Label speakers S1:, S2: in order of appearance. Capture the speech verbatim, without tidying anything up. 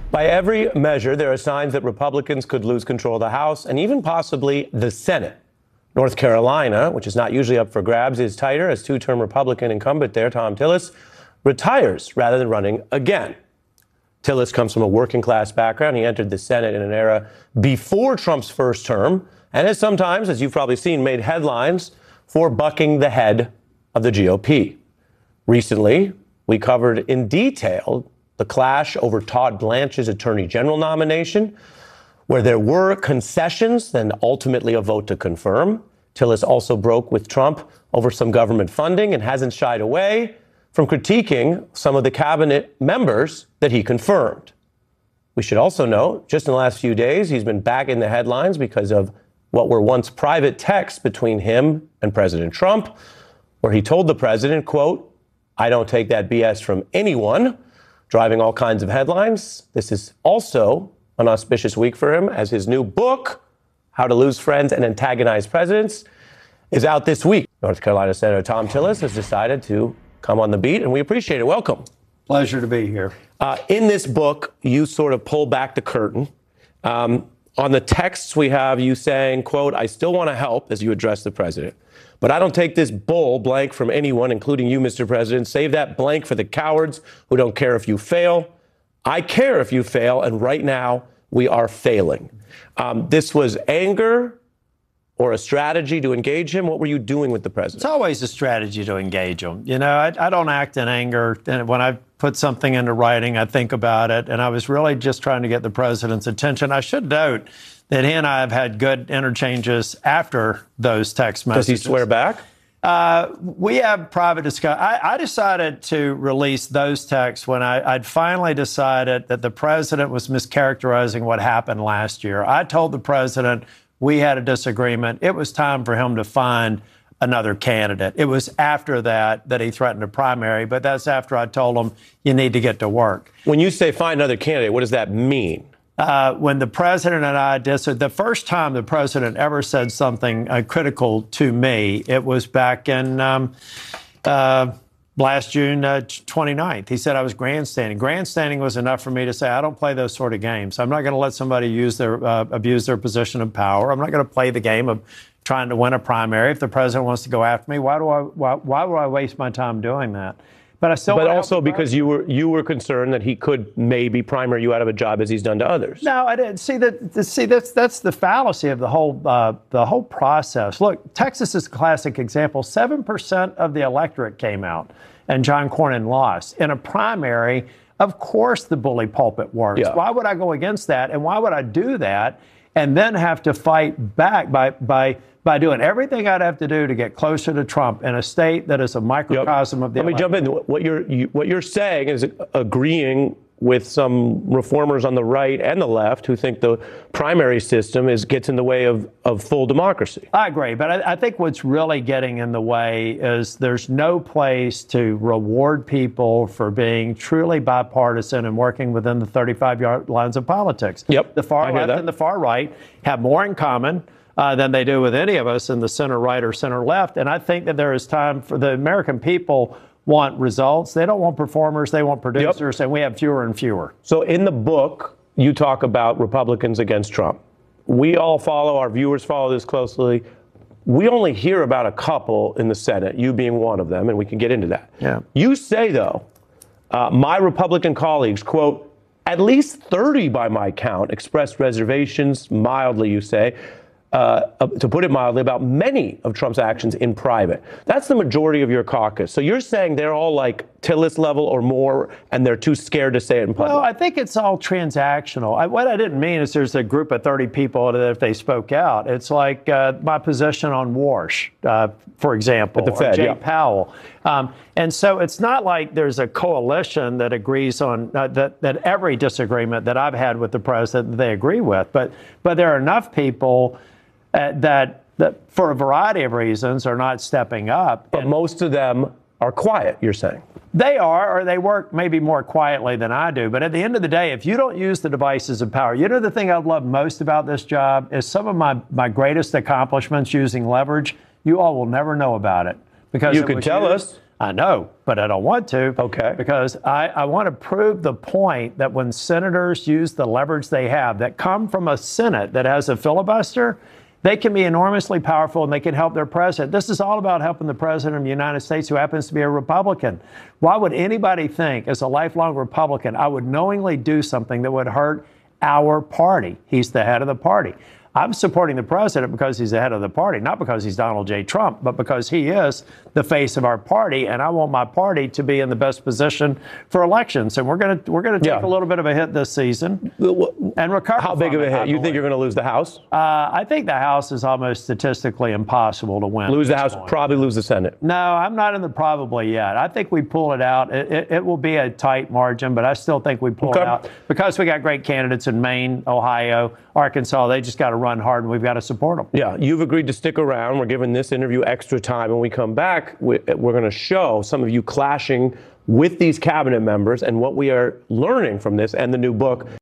S1: By every measure, there are signs that Republicans could lose control of the House and even possibly the Senate. North Carolina, which is not usually up for grabs, is tighter as two-term Republican incumbent there, Thom Tillis, retires rather than running again. Tillis comes from a working-class background. He entered the Senate in an era before Trump's first term and has sometimes, as you've probably seen, made headlines for bucking the head of the G O P. Recently, we covered in detail the clash over Todd Blanche's Attorney General nomination, where there were concessions and ultimately a vote to confirm. Tillis also broke with Trump over some government funding and hasn't shied away from critiquing some of the cabinet members that he confirmed. We should also note, just in the last few days, he's been back in the headlines because of what were once private texts between him and President Trump, where he told the president, quote, "I don't take that B S from anyone," driving all kinds of headlines. This is also an auspicious week for him, as his new book, How to Lose Friends and Antagonize Presidents, is out this week. North Carolina Senator Thom Tillis has decided to come on the beat, and we appreciate it. Welcome.
S2: Pleasure to be here.
S1: Uh, in this book, you sort of pull back the curtain. Um, on the texts we have you saying, quote, "I still want to help," as you address the president, "but I don't take this bull blank from anyone, including you, Mister President. Save that blank for the cowards who don't care if you fail. I care if you fail, and right now we are failing." Um, this was anger or a strategy to engage him? What were you doing with the president?
S2: It's always a strategy to engage him. You know, I, I don't act in anger. And when I put something into writing, I think about it. And I was really just trying to get the president's attention. I should note that he and I have had good interchanges after those text messages.
S1: Does he swear back?
S2: Uh, we have private discussion. I, I decided to release those texts when I, I'd finally decided that the president was mischaracterizing what happened last year. I told the president we had a disagreement. It was time for him to find another candidate. It was after that that he threatened a primary, but that's after I told him you need to get to work.
S1: When you say find another candidate, what does that mean?
S2: Uh, when the president and I disagreed, the first time the president ever said something uh, critical to me, it was back in um, uh, last June uh, twenty-ninth. He said I was grandstanding. Grandstanding was enough for me to say I don't play those sort of games. I'm not going to let somebody use their uh, abuse their position of power. I'm not going to play the game of trying to win a primary. If the president wants to go after me, why do I why, why would I waste my time doing that? But I still.
S1: But also because you were you were concerned that he could maybe primary you out of a job as he's done to others.
S2: No, I didn't see that. See, that's that's the fallacy of the whole uh, the whole process. Look, Texas is a classic example. Seven percent of the electorate came out, and John Cornyn lost in a primary. Of course, the bully pulpit works.
S1: Yeah.
S2: Why would I go against that? And why would I do that and then have to fight back by by by doing everything I'd have to do to get closer to Trump in a state that is a microcosm
S1: yep.
S2: of the
S1: Let me jump in. What you're you, what you're saying is agreeing with some reformers on the right and the left who think the primary system is gets in the way of, of full democracy.
S2: I agree, but I, I think what's really getting in the way is there's no place to reward people for being truly bipartisan and working within the thirty-five yard lines of politics.
S1: Yep,
S2: the far
S1: I hear
S2: left
S1: that.
S2: and the far right have more in common Uh, than they do with any of us in the center right or center left. And I think that there is time for the American people want results. They don't want performers. They want producers. Yep. And we have fewer and fewer.
S1: So in the book, you talk about Republicans against Trump. We all follow, our viewers follow this closely. We only hear about a couple in the Senate, you being one of them, and we can get into that.
S2: Yeah.
S1: You say, though, uh, my Republican colleagues, quote, at least thirty by my count, expressed reservations, mildly, you say, Uh, to put it mildly, about many of Trump's actions in private. That's the majority of your caucus. So you're saying they're all like Tillis level or more, and they're too scared to say it in public?
S2: Well, I think it's all transactional. I, what I didn't mean is there's a group of thirty people that if they spoke out, it's like uh, my position on Warsh, uh, for example,
S1: At the Fed,
S2: or Jay
S1: yeah.
S2: Powell. Um, and so it's not like there's a coalition that agrees on uh, that, that every disagreement that I've had with the president they agree with. But, but there are enough people Uh, that, that, for a variety of reasons, are not stepping up.
S1: But most of them are quiet, you're saying.
S2: They are, or they work maybe more quietly than I do. But at the end of the day, if you don't use the devices of power, you know the thing I love most about this job is some of my, my greatest accomplishments using leverage, you all will never know about it. Because
S1: You
S2: it
S1: could
S2: was
S1: tell
S2: used,
S1: us.
S2: I know, but I don't want to.
S1: Okay.
S2: Because I, I want to prove the point that when senators use the leverage they have that come from a Senate that has a filibuster, they can be enormously powerful and they can help their president. This is all about helping the president of the United States who happens to be a Republican. Why would anybody think, as a lifelong Republican, I would knowingly do something that would hurt our party? He's the head of the party. I'm supporting the president because he's the head of the party, not because he's Donald J. Trump, but because he is the face of our party, and I want my party to be in the best position for elections. And we're going to we're going to take
S1: Yeah.
S2: a little bit of a hit this season and recover.
S1: How big
S2: from
S1: of a
S2: it, I
S1: hit? You think
S2: believe.
S1: you're going to lose the House?
S2: Uh, I think the House is almost statistically impossible to win.
S1: Lose
S2: at
S1: the
S2: this
S1: House,
S2: point.
S1: probably lose the Senate.
S2: No, I'm not in the probably yet. I think we pull it out. It, it, it will be a tight margin, but I still think we pull
S1: Okay.
S2: it out because we got great candidates in Maine, Ohio, Arkansas. They just got to run hard, and we've got to support them.
S1: Yeah, you've agreed to stick around. We're giving this interview extra time. When we come back, we- we're going to show some of you clashing with these cabinet members and what we are learning from this and the new book.